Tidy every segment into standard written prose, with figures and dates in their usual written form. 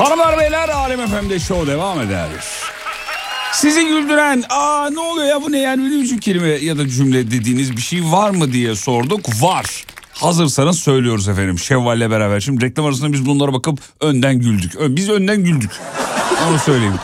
Hanımlar beyler, Alem FM'de show devam eder. Sizi güldüren, ne oluyor ya bu ne yani, bir buçuk kelime ya da cümle dediğiniz bir şey var mı diye sorduk. Var. Hazırsanız söylüyoruz efendim Şevval'le beraber. Şimdi reklam arasında biz bunlara bakıp önden güldük. Biz önden güldük. Onu söyleyeyim.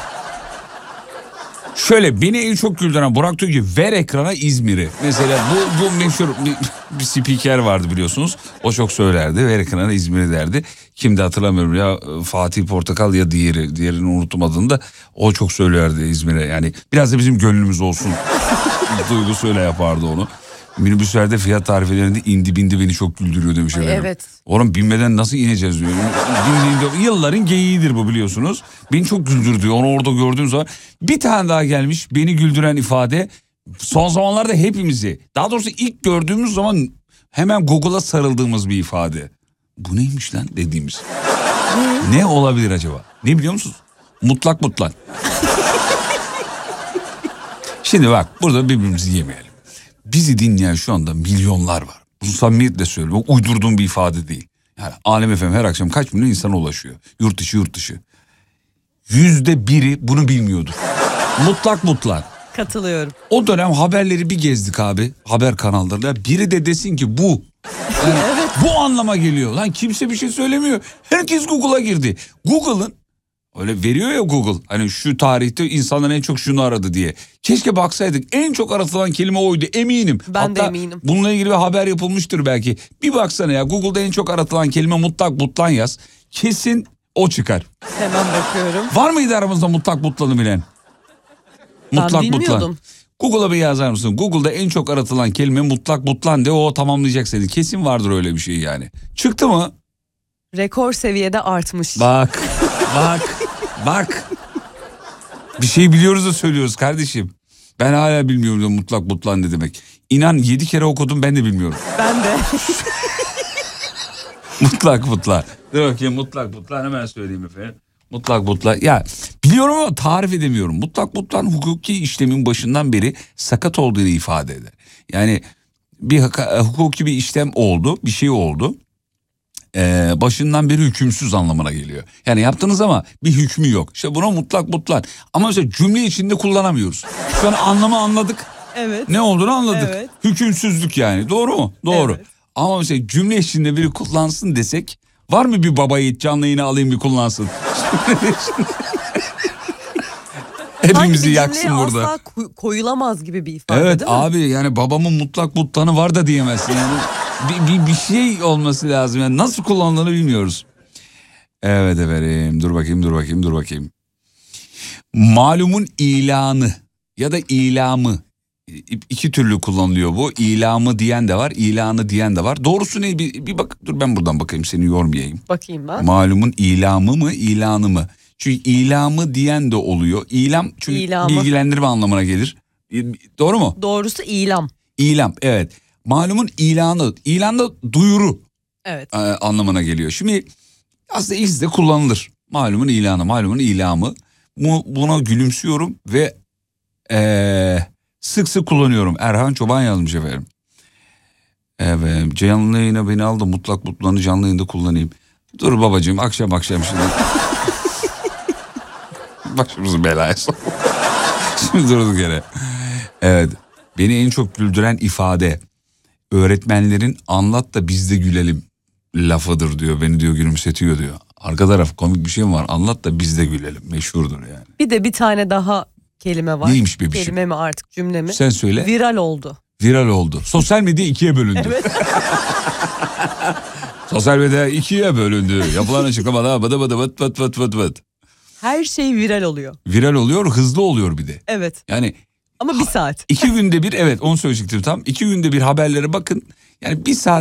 Şöyle, beni en çok güldüren, Burak diyor ki ver ekrana İzmir'i. Mesela bu meşhur bir spiker vardı biliyorsunuz. O çok söylerdi, ver ekrana İzmir'i derdi. Kimdi hatırlamıyorum ya, Fatih Portakal ya diğerini unuttum adını da. O çok söylerdi İzmir'e, yani biraz da bizim gönlümüz olsun duygusu öyle yapardı onu. Minibüslerde fiyat tarifelerinde indi bindi beni çok güldürüyor demiş efendim. Evet. Oğlum binmeden nasıl ineceğiz diyor. Yılların geyiğidir bu biliyorsunuz. Beni çok güldürdü onu orada gördüğüm zaman. Bir tane daha gelmiş beni güldüren ifade. Son zamanlarda hepimizi, daha doğrusu ilk gördüğümüz zaman hemen Google'a sarıldığımız bir ifade. Bu neymiş lan dediğimiz. Ne olabilir acaba? Ne biliyor musunuz? Mutlak. Şimdi bak, burada birbirimizi yemeyelim. Bizi dinleyen şu anda milyonlar var. Bunu samimiyetle söylüyorum. Uydurduğum bir ifade değil. Yani Alem FM her akşam kaç milyon insana ulaşıyor. Yurt dışı. %1'i bunu bilmiyordur. Mutlak. Katılıyorum. O dönem haberleri bir gezdik abi. Haber kanallarında. Biri de desin ki bu. Yani evet. Bu anlama geliyor. Lan kimse bir şey söylemiyor. Herkes Google'a girdi. Google'ın öyle veriyor ya Google. Hani şu tarihte insanlar en çok şunu aradı diye. Keşke baksaydık. En çok aratılan kelime oydu eminim. Ben de eminim. Bununla ilgili bir haber yapılmıştır belki. Bir baksana ya, Google'da en çok aratılan kelime mutlak yaz. Kesin o çıkar. Hemen bakıyorum. Var mıydı aramızda mutlak'ı bilen? Ben bilmiyordum. Google'a bir yazar mısın? Google'da en çok aratılan kelime mutlak de, o tamamlayacak seni. Kesin vardır öyle bir şey yani. Çıktı mı? Rekor seviyede artmış. Bak. Bir şey biliyoruz da söylüyoruz kardeşim. Ben hala bilmiyorum mutlak ne demek. İnan 7 kere okudum, ben de bilmiyorum. Ben de. Mutlak. Dur bakayım, mutlak hemen söyleyeyim efendim. Mutlak. Ya biliyorum ama tarif edemiyorum. Mutlak hukuki işlemin başından beri sakat olduğunu ifade eder. Yani hukuki bir işlem oldu, bir şey oldu. Başından beri hükümsüz anlamına geliyor. Yani yaptınız ama bir hükmü yok. İşte buna mutlak. Ama mesela cümle içinde kullanamıyoruz. Şu an anlamı anladık. Evet. Ne olduğunu anladık. Evet. Hükümsüzlük yani, doğru mu? Doğru. Evet. Ama mesela cümle içinde biri kullansın desek, var mı bir baba yiğit canlı yayını alayım bir kullansın. Hepimizi yaksın burada. Asla koyulamaz gibi bir ifade, evet, değil mi? abi yani babamın mutlak var da diyemezsin yani. bir şey olması lazım yani, nasıl kullanıldığını bilmiyoruz. Evet efendim, dur bakayım. Malumun ilanı ya da ilamı, iki türlü kullanılıyor bu. İlamı diyen de var, ilanı diyen de var. Doğrusu ne, bir bak, dur ben buradan bakayım, seni yormayayım. Bakayım ben. Malumun ilamı mı ilanı mı? Çünkü ilamı diyen de oluyor. İlam çünkü bilgilendirme anlamına gelir. Doğru mu? Doğrusu ilam. İlam, evet. Malumun ilanı. İlan da duyuru. Evet. Anlamına geliyor. Şimdi aslında ikisi de kullanılır. Malumun ilanı, malumun ilamı. Buna gülümsüyorum ve sık kullanıyorum. Erhan Çoban yazmış efendim. Evet, canlı yayına beni al da mutlak'ı canlı yayında kullanayım. Dur babacığım, akşam şimdi. Başımızı belaya sok. Şimdi durduk yere. Evet, beni en çok güldüren ifade öğretmenlerin anlat da biz de gülelim lafıdır diyor. Beni diyor gülümsetiyor diyor. Arka taraf komik bir şey mi var? Anlat da biz de gülelim. Meşhurdur yani. Bir tane daha kelime var. Neymiş bebişim? Kelime mi artık, cümle mi? Sen söyle. Viral oldu. Sosyal medya ikiye bölündü. Evet. Sosyal medya ikiye bölündü. Yapılan açıklamada vıt. Her şey viral oluyor. Viral oluyor, hızlı oluyor bir de. Evet. Yani ama bir saat. 2 günde bir, evet onu söyleyecektim tam. 2 günde bir haberlere bakın. Yani bir saat